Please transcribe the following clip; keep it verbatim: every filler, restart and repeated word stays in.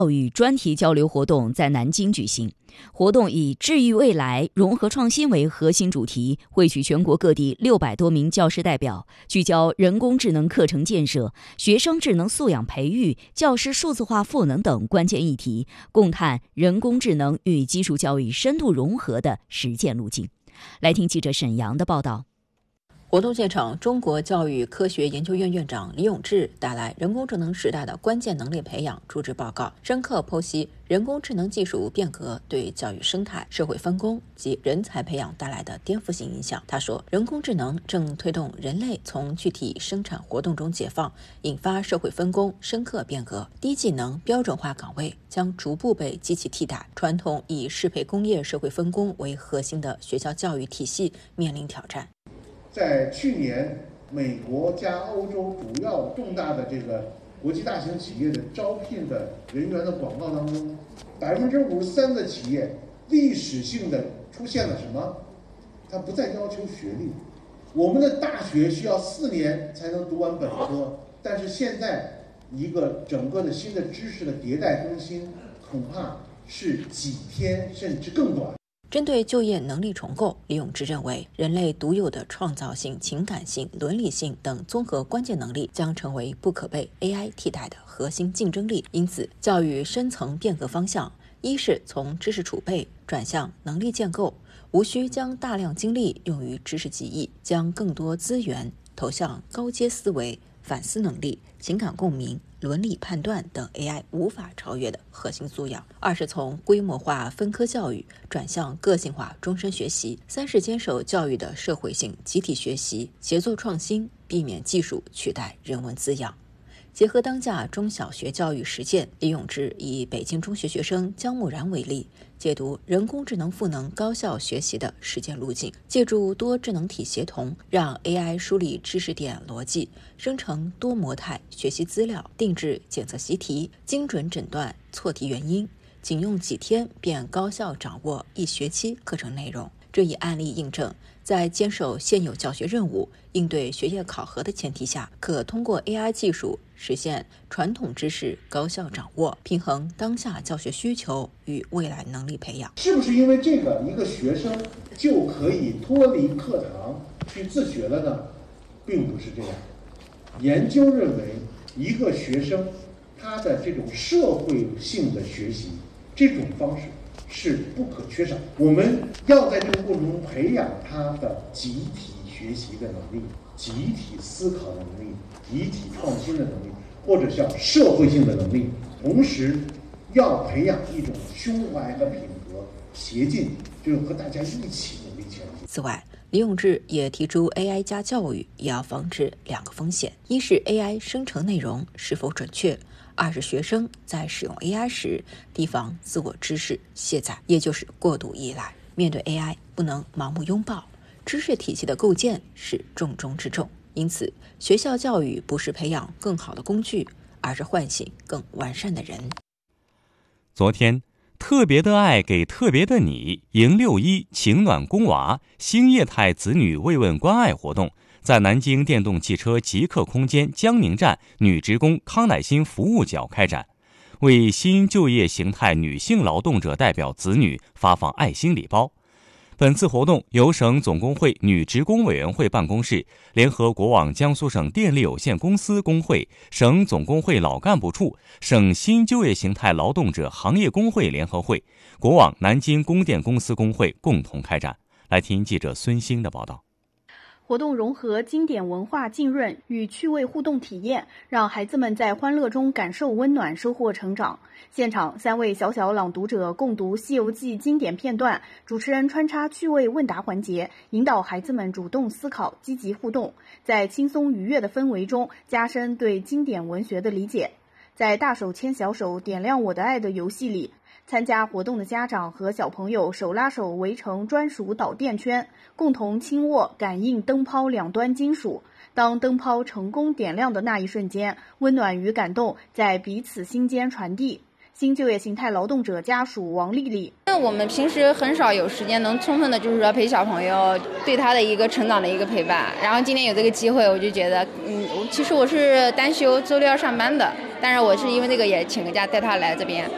教育专题交流活动在南京举行。活动以治愈未来、融合创新为核心主题，汇聚全国各地六百多名教师代表，聚焦人工智能课程建设、学生智能素养培育、教师数字化赋能等关键议题，共探人工智能与基础教育深度融合的实践路径。来听记者沈阳的报道。 活动现场，中国教育科学研究院院长李永志带来人工智能时代的关键能力培养主旨报告，深刻剖析人工智能技术变革对教育生态、社会分工及人才培养带来的颠覆性影响。他说，人工智能正推动人类从具体生产活动中解放，引发社会分工深刻变革，低技能标准化岗位将逐步被机器替代，传统以适配工业社会分工为核心的学校教育体系面临挑战。 在去年，美国加欧洲主要重大的这个国际大型企业的招聘的人员的广告当中，百分之五十三的企业历史性的出现了什么？它不再要求学历。我们的大学需要四年才能读完本科，但是现在一个整个的新的知识的迭代更新，恐怕是几天甚至更短。 针对就业能力重构，李永志认为，人类独有的创造性、情感性、伦理性等综合关键能力将成为不可被 A I 替代的核心竞争力。因此，教育深层变革方向，一是从知识储备转向能力建构，无需将大量精力用于知识记忆，将更多资源投向高阶思维、反思能力、情感共鸣、伦理判断等 A I 无法超越的核心素养。二是从规模化分科教育转向个性化终身学习。三是坚守教育的社会性集体学习，协作创新，避免技术取代人文滋养。结合当下中小学教育实践，李永志以北京中学学生姜木然为例，解读人工智能赋能高效学习的实践路径，借助多智能体协同，让 A I 梳理知识点逻辑，生成多模态学习资料，定制检测习题，精准诊断错题原因，仅用几天便高效掌握一学期课程内容。这一案例印证，在坚守现有教学任务、应对学业考核的前提下，可通过 A I 技术实现传统知识高效掌握，平衡当下教学需求与未来能力培养。 是不是因为这个一个学生就可以脱离课堂去自学了呢？并不是这样。研究认为，一个学生他的这种社会性的学习这种方式是不可缺少。我们要在这个过程中培养他的集体学习的能力、集体思考的能力、集体创新的能力，或者叫社会性的能力。同时，要培养一种胸怀和品格，协进，就是和大家一起努力前进。 此外，李永志也提出 A I 加教育也要防止两个风险：一是 A I 生成内容是否准确，二是学生在使用 A I 时提防自我知识卸载，也就是过度依赖。面对 A I 不能盲目拥抱，知识体系的构建是重中之重。因此，学校教育不是培养更好的工具，而是唤醒更完善的人。 昨天，特别的爱给特别的你，迎六一情暖宫娃新业态子女慰问关爱活动在南京电动汽车极客空间江宁站女职工康乃馨服务角开展，为新就业形态女性劳动者代表子女发放爱心礼包。本次活动由省总工会女职工委员会办公室联合国网江苏省电力有限公司工会、省总工会老干部处、省新就业形态劳动者行业工会联合会、国网南京供电公司工会共同开展。来听记者孙兴的报道。 活动融合经典文化浸润与趣味互动体验，让孩子们在欢乐中感受温暖，收获成长。现场，三位小小朗读者共读《西游记》经典片段，主持人穿插趣味问答环节，引导孩子们主动思考、积极互动，在轻松愉悦的氛围中加深对经典文学的理解。在大手牵小手点亮我的爱的游戏里，参加活动的家长和小朋友手拉手围成专属导电圈，共同轻握感应灯泡两端金属。当灯泡成功点亮的那一瞬间，温暖与感动在彼此心间传递。新就业形态劳动者家属王丽丽， 那我们平时很少有时间能充分的就是说陪小朋友，对他的一个成长的一个陪伴。然后今天有这个机会，我就觉得嗯，其实我是单休周六要上班的，但是我是因为这个也请个假带他来这边。